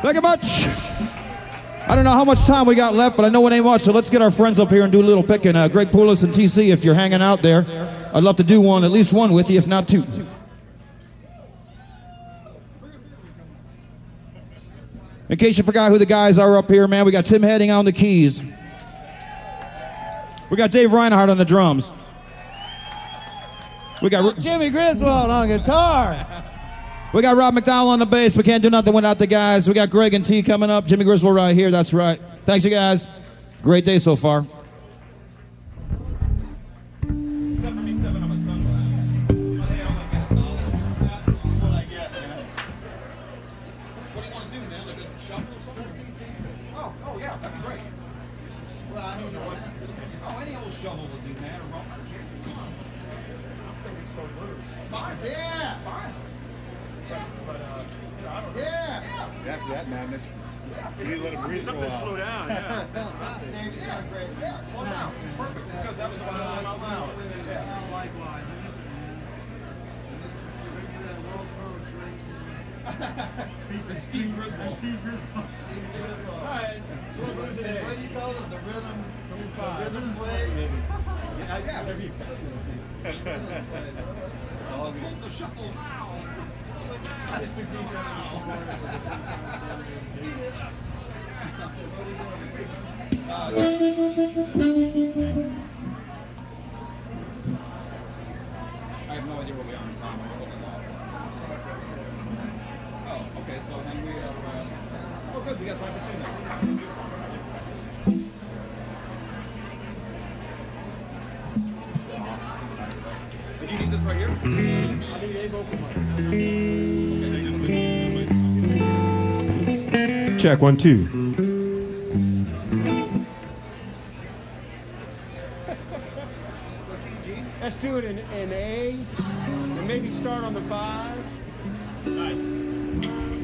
Thank you much. I don't know how much time we got left, but I know it ain't much, so let's get our friends up here and do a little picking. Greg Poulos and TC, if you're hanging out there, I'd love to do one, at least one with you, if not two. In case you forgot who the guys are up here, man, we got Tim Heading on the keys. We got Dave Reinhardt on the drums. We got Jimmy Griswold on guitar. We got Rob McDowell on the bass. We can't do nothing without the guys. We got Greg and T coming up. Jimmy Griswold right here. That's right. Thanks, you guys. Great day so far. Except for me stepping on my sunglasses. My hair, I'm gonna get $1. That's what I get, man. What do you want to do, man? Like a shuffle or something? Oh, yeah, that'd be great. Well, I mean, any old shovel will do, man. Fine, yeah, fine. After that madness, we need to let it breathe for a while. Slow down, yeah. Yeah, great. Yeah, slow down. Perfect. Because that was about 9 miles an hour. Yeah. Likewise. Steve Griswold. All right. So what do you call it? The rhythm? The rhythm slaves? Yeah. The shuffle now. I just think you're I have no idea where we are in time. I'm totally lost. Oh, okay. So then we are. Oh, good. We got time for two now. Do you need this right here? I need a vocal mic. Check 1, 2. Let's do it in A, and maybe start on the 5. Nice.